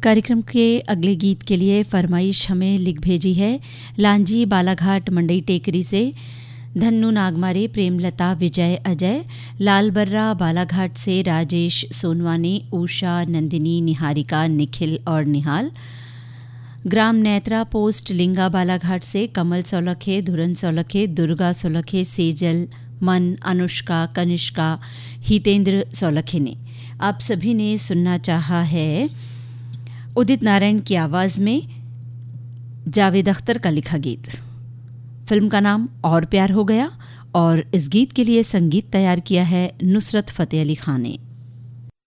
कार्यक्रम के अगले गीत के लिए फरमाइश हमें लिख भेजी है लांजी बालाघाट मंडई टेकरी से धन्नू नागमारे, प्रेमलता, विजय, अजय, लाल बर्रा बालाघाट से राजेश सोनवानी, उषा, नंदिनी, निहारिका, निखिल और निहाल, ग्राम नेत्रा पोस्ट लिंगा बालाघाट से कमल सोलखे, धुरन सोलखे, दुर्गा सोलखे, सेजल, मन, अनुष्का, कनिष्का, हितेंद्र सोलखे ने आप सभी ने सुनना चाहा है उदित नारायण की आवाज में जावेद अख्तर का लिखा गीत। फिल्म का नाम और प्यार हो गया और इस गीत के लिए संगीत तैयार किया है नुसरत फतेह अली खान ने।